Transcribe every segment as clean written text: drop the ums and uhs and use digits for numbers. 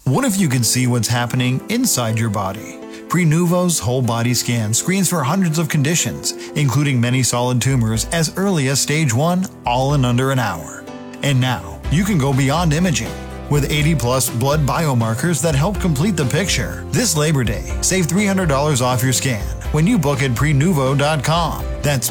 What if you could see what's happening inside your body? Prenuvo's whole body scan screens for hundreds of conditions, including many solid tumors as early as stage 1, all in under an hour. And now, you can go beyond imaging. With 80-plus blood biomarkers that help complete the picture. This Labor Day, save $300 off your scan when you book at Prenuvo.com. That's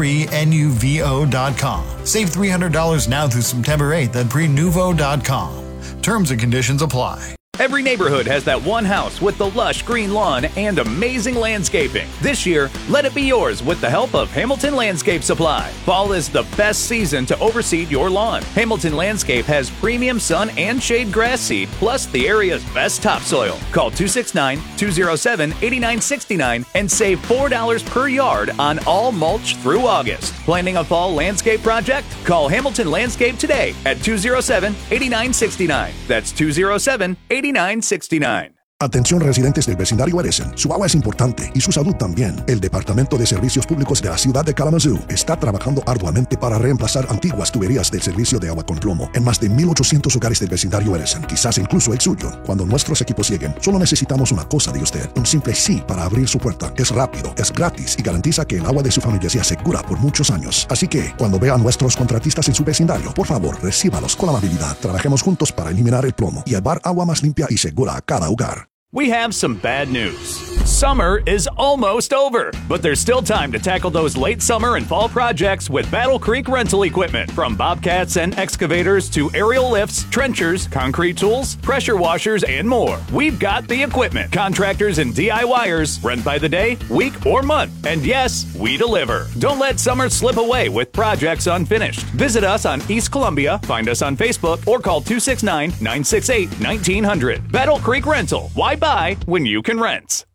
Prenuvo.com. Save $300 now through September 8th at Prenuvo.com. Terms and conditions apply. Every neighborhood has that one house with the lush green lawn and amazing landscaping. This year, let it be yours with the help of Hamilton Landscape Supply. Fall is the best season to overseed your lawn. Hamilton Landscape has premium sun and shade grass seed, plus the area's best topsoil. Call 269-207-8969 and save $4 per yard on all mulch through August. Planning a fall landscape project? Call Hamilton Landscape today at 207-8969. That's 207-8969. Atención residentes del vecindario Edison, su agua es importante y su salud también. El Departamento de Servicios Públicos de la ciudad de Kalamazoo está trabajando arduamente para reemplazar antiguas tuberías del servicio de agua con plomo en más de 1,800 hogares del vecindario Edison, quizás incluso el suyo. Cuando nuestros equipos lleguen, solo necesitamos una cosa de usted, un simple sí para abrir su puerta. Es rápido, es gratis y garantiza que el agua de su familia sea segura por muchos años. Así que, cuando vea a nuestros contratistas en su vecindario, por favor, recíbalos con amabilidad. Trabajemos juntos para eliminar el plomo y llevar agua más limpia y segura a cada hogar. We have some bad news. Summer is almost over, but there's still time to tackle those late summer and fall projects with Battle Creek Rental Equipment. From bobcats and excavators to aerial lifts, trenchers, concrete tools, pressure washers, and more. We've got the equipment. Contractors and DIYers, rent by the day, week, or month. And yes, we deliver. Don't let summer slip away with projects unfinished. Visit us on East Columbia, find us on Facebook, or call 269-968-1900. Battle Creek Rental. Why buy when you can rent?